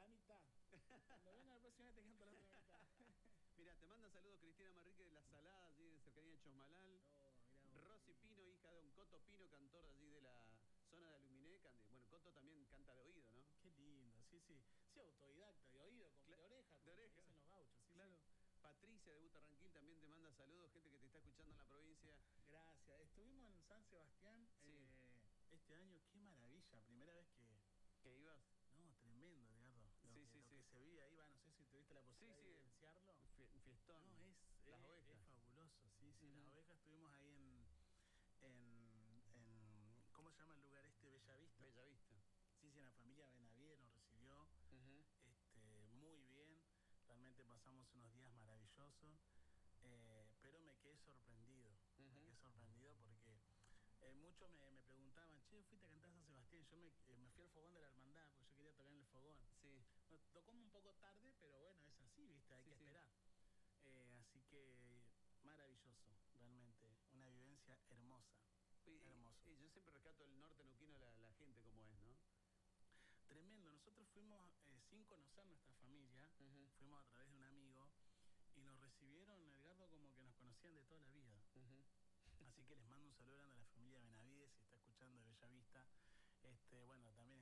La mitad. Cuando venga la próxima vez te canto la otra mitad. Mira, te manda saludos Cristina Manrique de La Salada, allí de cercanía de Chosmalal. No, mirá vos. Rosy Pino, hija de un Coto Pino, cantor allí de la zona de Aluminé. Bueno, Coto también canta de oído, ¿no? Qué lindo, sí, sí. Sí, autodidacta, de oído, de oreja, como de oreja. dicen los gauchos, sí, claro. sí. Patricia de Butarranquil también te manda saludos, gente que te está escuchando en la provincia. Gracias. Estuvimos en San Sebastián este año, qué maravilla, primera vez que... ¿Que ibas? No, tremendo, Edgardo. Lo que se vive ahí, va, no sé si tuviste la posibilidad de evidenciarlo. Un fiestón. No, las ovejas. Es fabuloso, sí, sí. Las ovejas estuvimos ahí ¿cómo se llama el lugar este? Bellavista. Bellavista. Sí, sí, la familia Benavides nos recibió muy bien. Realmente pasamos unos días maravillosos. Pero me quedé sorprendido. Me quedé sorprendido porque muchos me preguntaban, che, fuiste a cantar a San Sebastián. Yo me fui al fogón de la hermandad porque yo quería tocar en el fogón. Sí. Nos tocó un poco tarde, pero bueno, es así, ¿viste? Hay que esperar. Así que maravilloso, realmente. Una vivencia hermosa. Hermoso. Y yo siempre rescato el norte neuquino, la gente como es, ¿no? Tremendo. Nosotros fuimos sin conocer nuestra familia, fuimos a través de un amigo y nos recibieron, Edgardo, como que nos conocían de toda la vida. Así que les mando un saludo grande a la familia Benavides, si está escuchando de Bellavista. Bueno, también